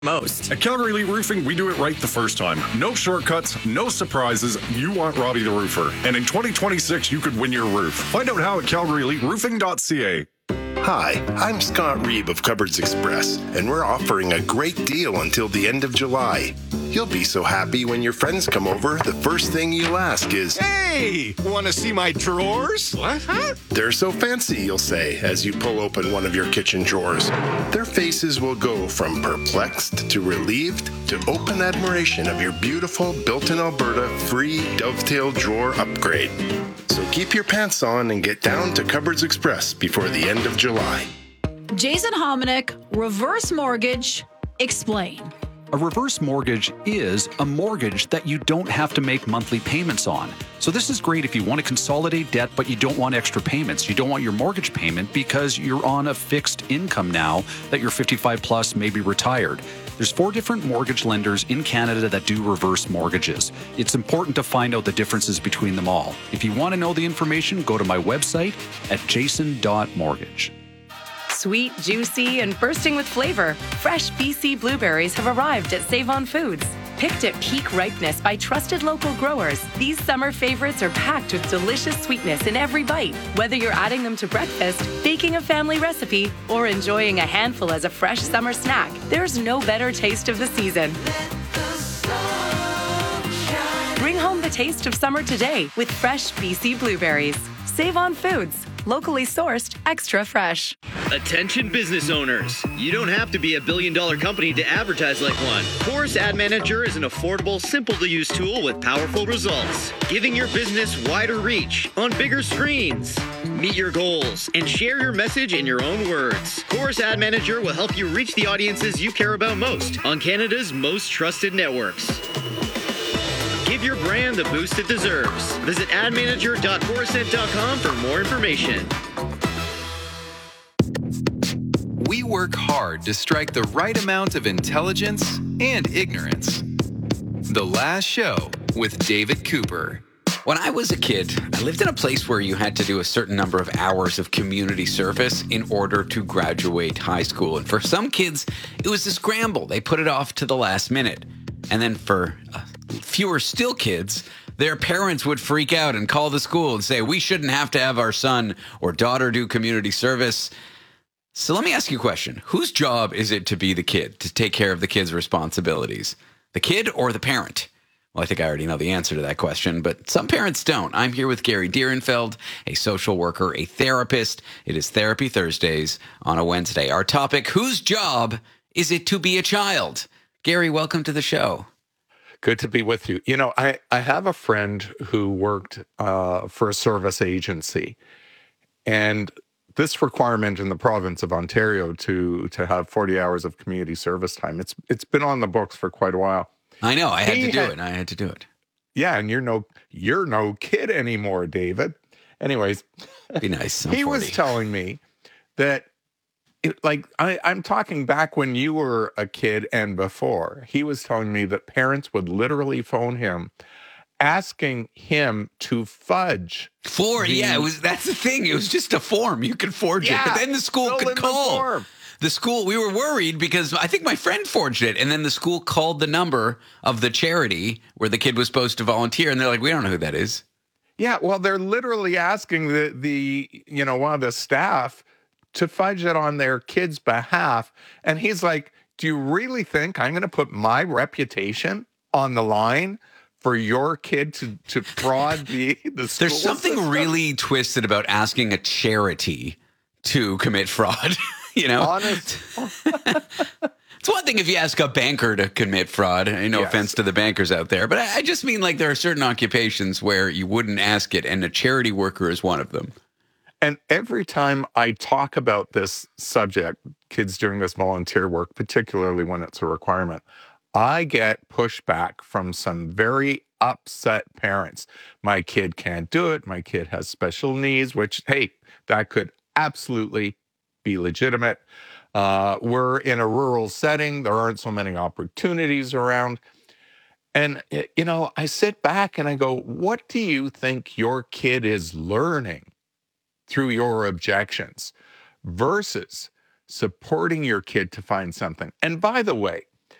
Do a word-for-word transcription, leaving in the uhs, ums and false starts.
most. At Calgary Elite Roofing, we do it right the first time. No shortcuts, no surprises. You want Robbie the Roofer. And in twenty twenty-six, you could win your roof. Find out how at calgary elite roofing dot c a. Hi, I'm Scott Reeb of Cupboards Express, and we're offering a great deal until the end of July. You'll be so happy when your friends come over, the first thing you'll ask is, "Hey, want to see my drawers?" What? Huh? They're so fancy, you'll say, as you pull open one of your kitchen drawers. Their faces will go from perplexed to relieved to open admiration of your beautiful built-in Alberta free dovetail drawer upgrade. So keep your pants on and get down to Cupboards Express before the end of July. Jason Hominick, reverse mortgage, explain. A reverse mortgage is a mortgage that you don't have to make monthly payments on. So this is great if you want to consolidate debt, but you don't want extra payments. You don't want your mortgage payment because you're on a fixed income now that you're fifty-five plus, maybe retired. There's four different mortgage lenders in Canada that do reverse mortgages. It's important to find out the differences between them all. If you want to know the information, go to my website at jason dot mortgage. Sweet, juicy, and bursting with flavor, fresh B C blueberries have arrived at Save-On Foods. Picked at peak ripeness by trusted local growers, these summer favorites are packed with delicious sweetness in every bite. Whether you're adding them to breakfast, baking a family recipe, or enjoying a handful as a fresh summer snack, there's no better taste of the season. Bring home the taste of summer today with fresh B C blueberries. Save-On Foods. Locally sourced, extra fresh. Attention business owners. You don't have to be a billion dollar company to advertise like one. Chorus Ad Manager is an affordable, simple to use tool with powerful results, giving your business wider reach on bigger screens. Meet your goals and share your message in your own words. Chorus Ad Manager will help you reach the audiences you care about most on Canada's most trusted networks. Give your brand the boost it deserves. Visit ad manager dot chorusnet dot com for more information. We work hard to strike the right amount of intelligence and ignorance. The Last Show with David Cooper. When I was a kid, I lived in a place where you had to do a certain number of hours of community service in order to graduate high school. And for some kids, it was a scramble. They put it off to the last minute. And then for uh, fewer still kids, their parents would freak out and call the school and say, we shouldn't have to have our son or daughter do community service. So let me ask you a question. Whose job is it to be the kid, to take care of the kid's responsibilities? The kid or the parent? Well, I think I already know the answer to that question, but some parents don't. I'm here with Gary Dierenfeld, a social worker, a therapist. It is Therapy Thursdays on a Wednesday. Our topic, whose job is it to be a child? Gary, welcome to the show. Good to be with you. You know, I, I have a friend who worked uh, for a service agency, and this requirement in the province of Ontario to to have forty hours of community service time, it's it's been on the books for quite a while. I know. I had he to do had, it. I had to do it. Yeah, and you're no you're no kid anymore, David. Anyways, be nice. I'm he forty. was telling me that, it, like, I, I'm talking back when you were a kid and before. He was telling me that parents would literally phone him, asking him to fudge. For the, yeah, it was. That's the thing. It was just a form. You could forge yeah, it, but then the school could call. The, the school. We were worried because I think my friend forged it, and then the school called the number of the charity where the kid was supposed to volunteer, and they're like, "We don't know who that is." Yeah, well, they're literally asking the the you know one of the staff to fudge it on their kid's behalf, and he's like, "Do you really think I'm going to put my reputation on the line for your kid to, to fraud the, the school There's something system?" really twisted about asking a charity to commit fraud, you know? Honest. It's one thing if you ask a banker to commit fraud. No yes. offense to the bankers out there, but I, I just mean like there are certain occupations where you wouldn't ask it, and a charity worker is one of them. And every time I talk about this subject, kids doing this volunteer work, particularly when it's a requirement, I get pushback from some very upset parents. My kid can't do it. My kid has special needs, which, hey, that could absolutely be legitimate. Uh, we're in a rural setting. There aren't so many opportunities around. And, you know, I sit back and I go, what do you think your kid is learning through your objections versus supporting your kid to find something? And by the way,